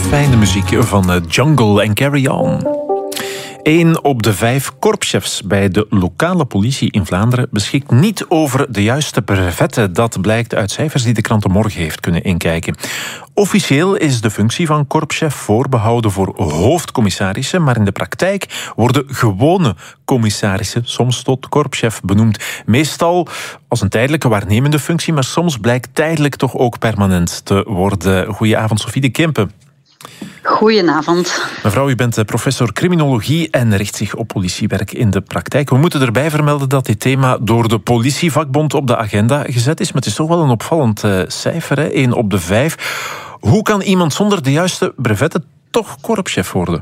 fijne muziek van Jungle en Carry On. 1 op de 5 korpschefs bij de lokale politie in Vlaanderen beschikt niet over de juiste brevetten. Dat blijkt uit cijfers die de krant De Morgen heeft kunnen inkijken. Officieel is de functie van korpschef voorbehouden voor hoofdcommissarissen, maar in de praktijk worden gewone commissarissen soms tot korpschef benoemd. Meestal als een tijdelijke waarnemende functie, maar soms blijkt tijdelijk toch ook permanent te worden. Goedenavond, Sophie de Kempen. Goedenavond. Mevrouw, u bent professor criminologie en richt zich op politiewerk in de praktijk. We moeten erbij vermelden dat dit thema door de politievakbond op de agenda gezet is. Maar het is toch wel een opvallend cijfer, hè? 1 op de 5. Hoe kan iemand zonder de juiste brevetten toch korpschef worden?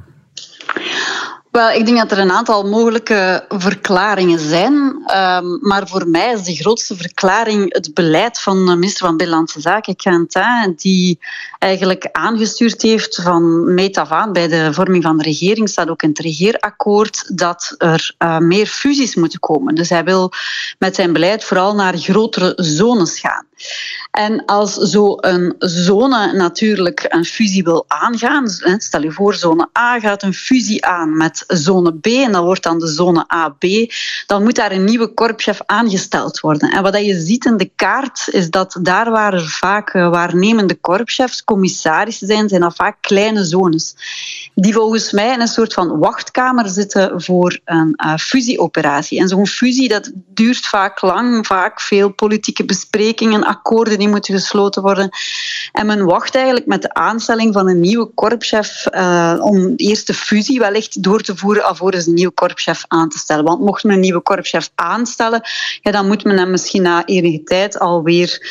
Wel, ik denk dat er een aantal mogelijke verklaringen zijn. Maar voor mij is de grootste verklaring het beleid van de minister van Binnenlandse Zaken, Quentin, die eigenlijk aangestuurd heeft van meet af aan bij de vorming van de regering, staat ook in het regeerakkoord, dat er meer fusies moeten komen. Dus hij wil met zijn beleid vooral naar grotere zones gaan. En als zo'n zone natuurlijk een fusie wil aangaan, stel je voor, zone A gaat een fusie aan met zone B en dat wordt dan de zone AB, dan moet daar een nieuwe korpschef aangesteld worden. En wat je ziet in de kaart is dat daar waar er vaak waarnemende korpschefs, commissarissen zijn dat vaak kleine zones, die volgens mij in een soort van wachtkamer zitten voor een fusieoperatie. En zo'n fusie, dat duurt vaak lang, vaak veel politieke besprekingen, akkoorden die moeten gesloten worden. En men wacht eigenlijk met de aanstelling van een nieuwe korpschef om eerst de fusie wellicht door te voeren alvorens een nieuwe korpschef aan te stellen. Want mocht men een nieuwe korpschef aanstellen, ja, dan moet men hem misschien na enige tijd alweer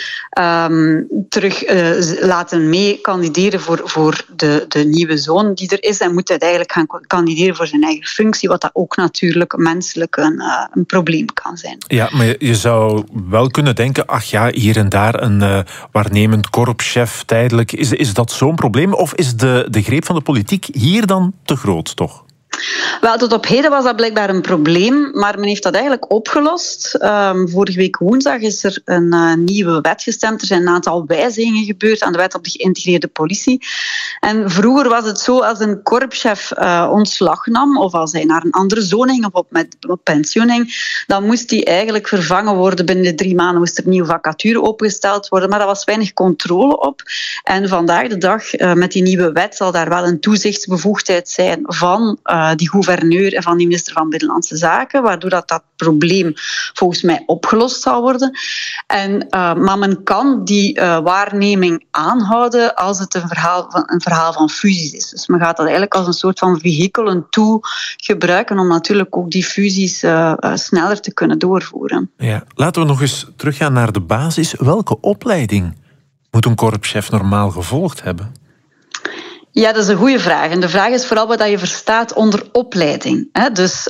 terug laten mee kandideren voor de nieuwe zone die er is. En moet hij eigenlijk gaan kandideren voor zijn eigen functie, wat dat ook natuurlijk menselijk een probleem kan zijn. Ja, maar je zou wel kunnen denken, ach ja, hier en daar een waarnemend korpschef tijdelijk. Is dat zo'n probleem? Of is de greep van de politiek hier dan te groot, toch? Wel, tot op heden was dat blijkbaar een probleem, maar men heeft dat eigenlijk opgelost. Vorige week woensdag is er een nieuwe wet gestemd. Er zijn een aantal wijzigingen gebeurd aan de wet op de geïntegreerde politie. En vroeger was het zo, als een korpschef ontslag nam, of als hij naar een andere zone ging of op pensioen ging, dan moest hij eigenlijk vervangen worden. Binnen de 3 maanden moest er een nieuwe vacature opengesteld worden, maar daar was weinig controle op. En vandaag de dag, met die nieuwe wet, zal daar wel een toezichtsbevoegdheid zijn van die gouverneur en van die minister van Binnenlandse Zaken, waardoor dat probleem volgens mij opgelost zal worden. Maar men kan die waarneming aanhouden als het een verhaal van fusies is. Dus men gaat dat eigenlijk als een soort van vehikel, een tool gebruiken om natuurlijk ook die fusies sneller te kunnen doorvoeren. Ja, laten we nog eens teruggaan naar de basis. Welke opleiding moet een korpschef normaal gevolgd hebben? Ja, dat is een goede vraag. En de vraag is vooral wat je verstaat onder opleiding. Dus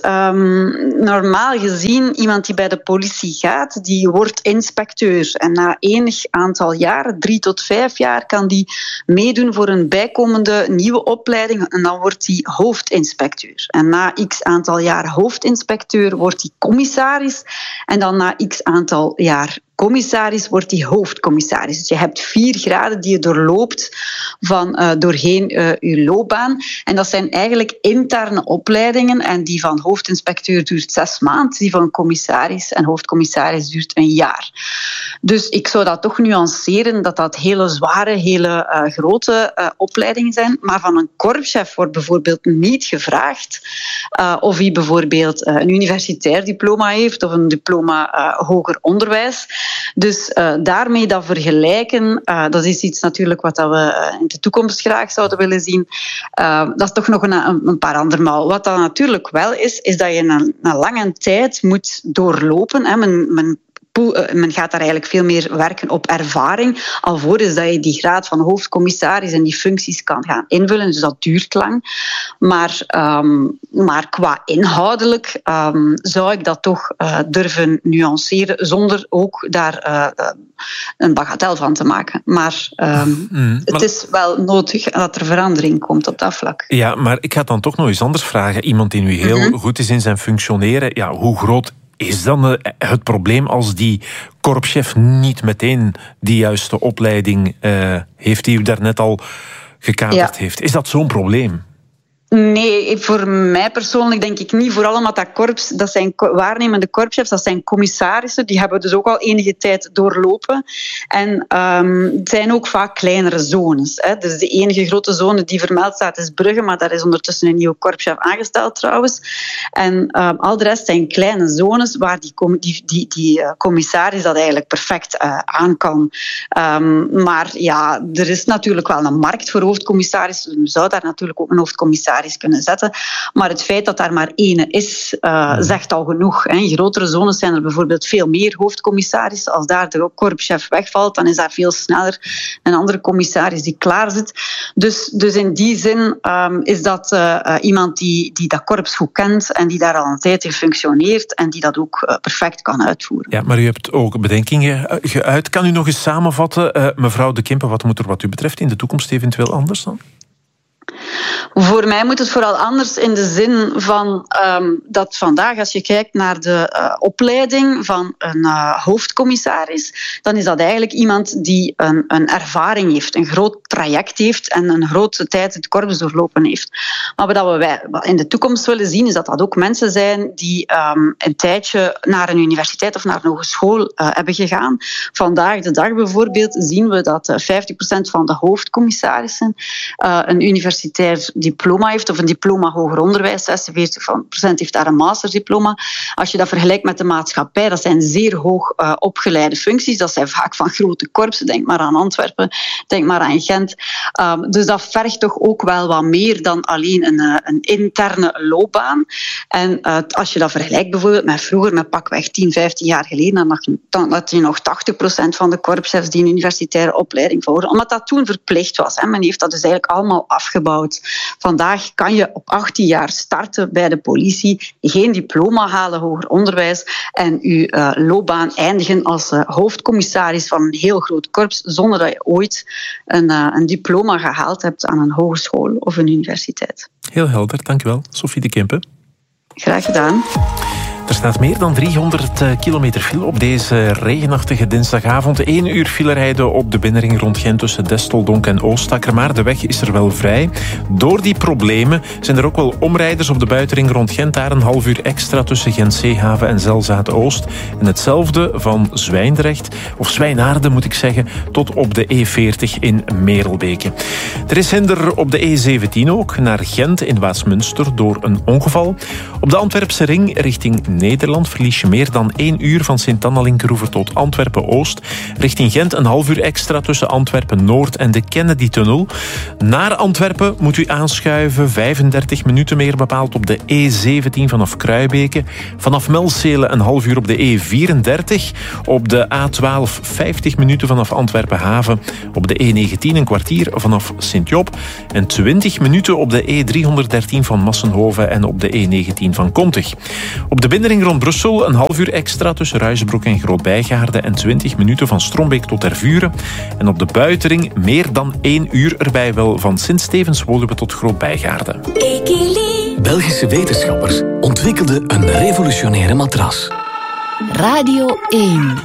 normaal gezien, iemand die bij de politie gaat, die wordt inspecteur. En na enig aantal jaren, 3 tot 5 jaar, kan die meedoen voor een bijkomende nieuwe opleiding. En dan wordt hij hoofdinspecteur. En na x aantal jaar hoofdinspecteur wordt hij commissaris. En dan na x aantal jaar commissaris wordt hij hoofdcommissaris. Dus je hebt 4 graden die je doorloopt doorheen je loopbaan. En dat zijn eigenlijk interne opleidingen. En die van hoofdinspecteur duurt 6 maanden. Die van commissaris en hoofdcommissaris duurt 1 jaar. Dus ik zou dat toch nuanceren dat dat hele zware, hele grote opleidingen zijn. Maar van een korpschef wordt bijvoorbeeld niet gevraagd of hij bijvoorbeeld een universitair diploma heeft of een diploma hoger onderwijs. Dus daarmee dat vergelijken, dat is iets natuurlijk wat we in de toekomst graag zouden willen zien. Dat is toch nog een paar andermaal. Wat dat natuurlijk wel is dat je na lange tijd moet doorlopen. Hè. Men gaat daar eigenlijk veel meer werken op ervaring, alvorens dat je die graad van hoofdcommissaris en die functies kan gaan invullen. Dus dat duurt lang. Maar qua inhoudelijk zou ik dat toch durven nuanceren, zonder ook daar een bagatel van te maken. Maar het is wel nodig dat er verandering komt op dat vlak. Ja, maar ik ga dan toch nog eens anders vragen. Iemand die nu heel goed is in zijn functioneren, ja, hoe groot is dan het probleem als die korpschef niet meteen die juiste opleiding heeft die u daarnet al gekaderd heeft. Is dat zo'n probleem? Nee, voor mij persoonlijk denk ik niet. Vooral omdat dat korps, dat zijn waarnemende korpschefs, dat zijn commissarissen. Die hebben dus ook al enige tijd doorlopen. En het zijn ook vaak kleinere zones. Hè. Dus de enige grote zone die vermeld staat is Brugge, maar daar is ondertussen een nieuwe korpschef aangesteld trouwens. En al de rest zijn kleine zones waar die commissaris dat eigenlijk perfect aan kan. Maar ja, er is natuurlijk wel een markt voor hoofdcommissarissen. Je zou daar natuurlijk ook een hoofdcommissaris kunnen zetten. Maar het feit dat daar maar ene is, zegt al genoeg. In grotere zones zijn er bijvoorbeeld veel meer hoofdcommissarissen. Als daar de korpschef wegvalt, dan is daar veel sneller een andere commissaris die klaar zit. Dus in die zin is dat iemand die dat korps goed kent en die daar al een tijd in functioneert en die dat ook perfect kan uitvoeren. Ja, maar u hebt ook bedenkingen geuit. Kan u nog eens samenvatten, mevrouw De Kempe, wat moet er wat u betreft in de toekomst eventueel anders dan? Voor mij moet het vooral anders in de zin van dat vandaag, als je kijkt naar de opleiding van een hoofdcommissaris, dan is dat eigenlijk iemand die een ervaring heeft, een groot traject heeft en een grote tijd het korps doorlopen heeft. Maar wat wij in de toekomst willen zien, is dat dat ook mensen zijn die een tijdje naar een universiteit of naar een hogeschool hebben gegaan. Vandaag de dag bijvoorbeeld zien we dat 50% van de hoofdcommissarissen een universitair diploma heeft, of een diploma hoger onderwijs. 46% heeft daar een masterdiploma. Als je dat vergelijkt met de maatschappij, dat zijn zeer hoog opgeleide functies. Dat zijn vaak van grote korpsen. Denk maar aan Antwerpen, denk maar aan Gent. Dus dat vergt toch ook wel wat meer dan alleen een interne loopbaan. En als je dat vergelijkt bijvoorbeeld met vroeger, met pakweg 10, 15 jaar geleden, dan had je nog 80% van de korpschefs die een universitaire opleiding volgden. Omdat dat toen verplicht was. Men heeft dat dus eigenlijk allemaal afgebouwd. Vandaag kan je op 18 jaar starten bij de politie, geen diploma halen, hoger onderwijs, en je loopbaan eindigen als hoofdcommissaris van een heel groot korps, zonder dat je ooit een diploma gehaald hebt aan een hogeschool of een universiteit. Heel helder, dank u wel. Sophie De Kempe. Graag gedaan. Er staat meer dan 300 kilometer file op deze regenachtige dinsdagavond. 1 uur file rijden op de binnenring rond Gent tussen Desteldonk en Oostakker. Maar de weg is er wel vrij. Door die problemen zijn er ook wel omrijders op de buitenring rond Gent. Daar een half uur extra tussen Gent-Zeehaven en Zelzaat-Oost. En hetzelfde van Zwijndrecht, of Zwijnaarden moet ik zeggen, tot op de E40 in Merelbeke. Er is hinder op de E17 ook, naar Gent in Waasmunster door een ongeval. Op de Antwerpse ring richting Nederland verlies je meer dan 1 uur van Sint-Anna-Linkeroever tot Antwerpen-Oost. Richting Gent een half uur extra tussen Antwerpen-Noord en de Kennedy-tunnel. Naar Antwerpen moet u aanschuiven, 35 minuten meer bepaald op de E17 vanaf Kruibeke. Vanaf Melcelen een half uur op de E34. Op de A12 50 minuten vanaf Antwerpen-Haven. Op de E19 een kwartier vanaf Sint-Job. En 20 minuten op de E313 van Massenhoven en op de E19 van Kontig. Op de binnenring rond Brussel een half uur extra tussen Ruisbroek en Groot-Bijgaarde en 20 minuten van Strombeek tot Tervuren. En op de buitenring meer dan 1 uur erbij wel van Sint-Stevens-Woluwe tot Groot-Bijgaarde. Belgische wetenschappers ontwikkelden een revolutionaire matras. Radio 1